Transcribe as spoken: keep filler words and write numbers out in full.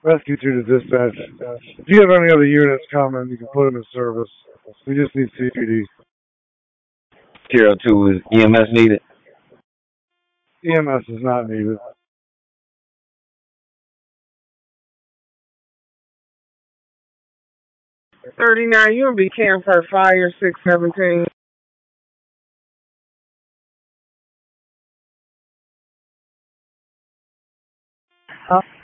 Rescue two to dispatch. If you have any other units coming, you can put them in service. We just need C P D. Carol two is E M S needed. E M S is not needed. thirty-nine, you'll be Camper Fire six seventeen. Huh?